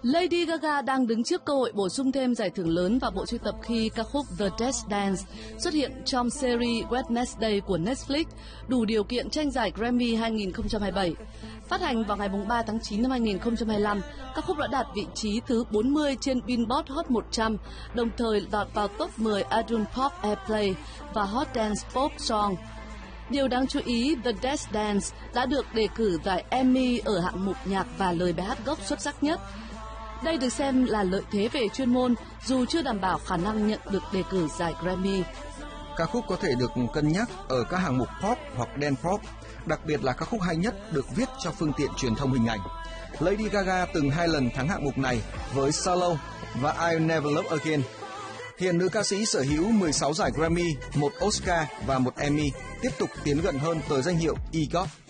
Lady Gaga đang đứng trước cơ hội bổ sung thêm giải thưởng lớn vào bộ sưu tập khi ca khúc The Just Dance xuất hiện trong series Wednesday của Netflix, đủ điều kiện tranh giải Grammy 2027. Phát hành vào ngày 3 tháng 9 năm 2025, ca khúc đã đạt vị trí thứ 40 trên Billboard Hot 100, đồng thời lọt vào top 10 Adult Pop Airplay và Hot Dance Pop Song. Điều đáng chú ý, The Just Dance đã được đề cử giải Emmy ở hạng mục nhạc và lời bài hát gốc xuất sắc nhất. Đây được xem là lợi thế về chuyên môn, dù chưa đảm bảo khả năng nhận được đề cử giải Grammy. Ca khúc có thể được cân nhắc ở các hạng mục pop hoặc dance pop, đặc biệt là ca khúc hay nhất được viết cho phương tiện truyền thông hình ảnh. Lady Gaga từng 2 lần thắng hạng mục này với Shallow và I'll Never Love Again. Hiện nữ ca sĩ sở hữu 16 giải Grammy, 1 Oscar và 1 Emmy, tiếp tục tiến gần hơn tới danh hiệu EGOT.